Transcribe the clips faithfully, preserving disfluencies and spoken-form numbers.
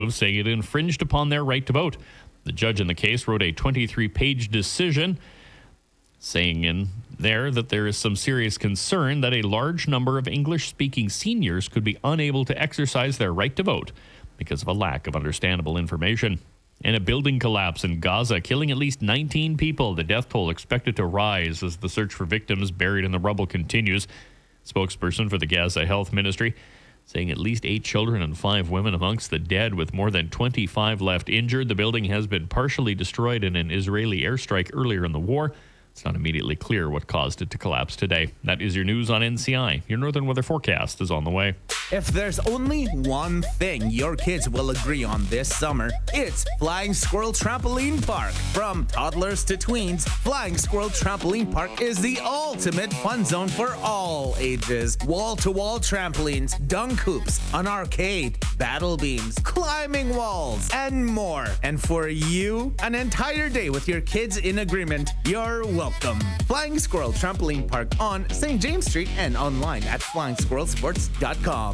saying it infringed upon their right to vote. The judge in the case wrote a twenty-three page decision saying in there that there is some serious concern that a large number of English-speaking seniors could be unable to exercise their right to vote because of a lack of understandable information. And a building collapse in Gaza, killing at least nineteen people. The death toll expected to rise as the search for victims buried in the rubble continues. Spokesperson for the Gaza Health Ministry saying at least eight children and five women amongst the dead, with more than twenty-five left injured. The building has been partially destroyed in an Israeli airstrike earlier in the war. It's not immediately clear what caused it to collapse today. That is your news on N C I. Your Northern Weather Forecast is on the way. If there's only one thing your kids will agree on this summer, it's Flying Squirrel Trampoline Park. From toddlers to tweens, Flying Squirrel Trampoline Park is the ultimate fun zone for all ages. Wall-to-wall trampolines, dunk hoops, an arcade, battle beams, climbing walls, and more. And for you, an entire day with your kids in agreement. You're welcome. Flying Squirrel Trampoline Park on Saint James Street and online at flying squirrel sports dot com.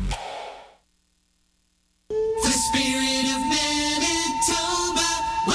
The spirit of Manitoba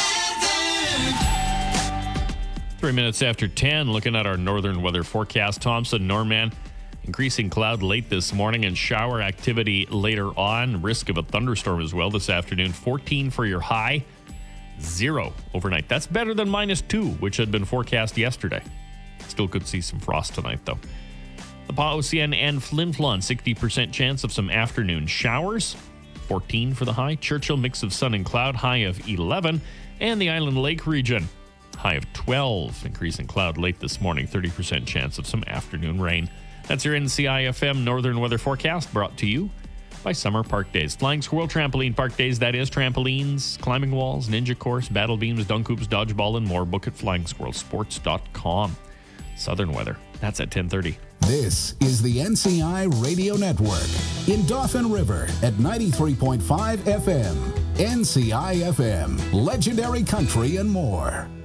weather. Three minutes after ten, looking at our Northern Weather Forecast. Thompson, Norman, increasing cloud late this morning and shower activity later on. Risk of a thunderstorm as well this afternoon. fourteen for your high. Zero overnight. That's better than minus two, which had been forecast yesterday. Still could see some frost tonight, though. The Pa'ocian and Flin Flon, sixty percent chance of some afternoon showers. fourteen for the high. Churchill, mix of sun and cloud, high of eleven. And the Island Lake region, high of twelve. Increasing cloud late this morning, thirty percent chance of some afternoon rain. That's your N C I F M Northern Weather Forecast, brought to you by Summer Park Days. Flying Squirrel Trampoline Park Days, that is trampolines, climbing walls, ninja course, battle beams, dunk hoops, dodgeball, and more. Book at flying squirrel sports dot com. Southern weather, that's at ten thirty. This is the N C I Radio Network in Dauphin River at ninety-three point five F M. N C I F M, legendary country and more.